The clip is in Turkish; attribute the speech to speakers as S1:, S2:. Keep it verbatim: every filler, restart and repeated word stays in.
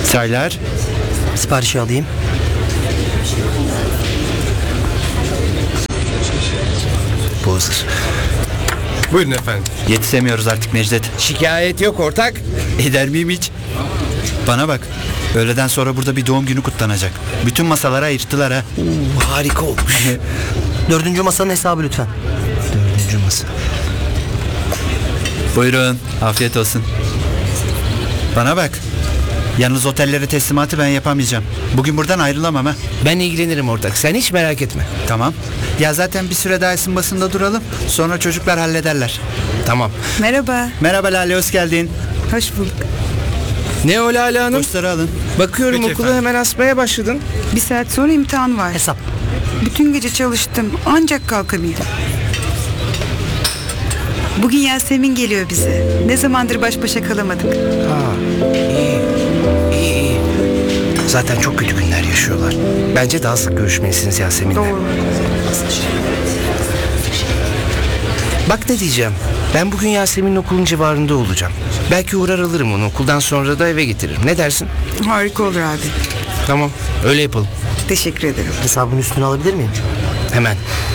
S1: Çaylar.
S2: Siparişi alayım. Bu hazır.
S3: Buyurun efendim.
S1: Yetişemiyoruz artık Necdet.
S3: Şikayet yok ortak.
S1: Eder miyim hiç? Bana bak. Öğleden sonra burada bir doğum günü kutlanacak. Bütün masalara ayırttılar ha.
S2: Oo, harika olmuş. Dördüncü masanın hesabı lütfen. Dördüncü masa.
S1: Buyurun. Afiyet olsun. Bana bak. Yalnız otellere teslimatı ben yapamayacağım. Bugün buradan ayrılamam ha.
S3: Ben ilgilenirim ortak. Sen hiç merak etme.
S1: Tamam. Ya zaten bir süre daha ısınmasında duralım. Sonra çocuklar hallederler.
S3: Tamam.
S4: Merhaba,
S1: Merhaba Lale, hoş geldin.
S4: hoş bulduk.
S3: Ne o Lale Hanım?
S1: Dostları alın.
S3: Bakıyorum
S1: Peki
S3: okula
S1: efendim.
S3: hemen asmaya başladın.
S4: Bir saat sonra imtihan var.
S2: Hesap.
S4: Bütün gece çalıştım, ancak kalkabildim. Bugün Yasemin geliyor bize. Ne zamandır baş başa kalamadık.
S2: Ha, iyi. İyi iyi. Zaten çok kötü günler yaşıyorlar. Bence daha sık görüşmelisiniz Yasemin'le.
S4: Doğru.
S2: Bak ne diyeceğim. Ben bugün Yasemin'in okulun civarında olacağım. Belki uğrar alırım onu. Okuldan sonra da eve getiririm. Ne dersin?
S4: Harika olur abi.
S2: Tamam. Öyle yapalım.
S4: Teşekkür ederim.
S2: Hesabın üstünü alabilir miyim? Hemen.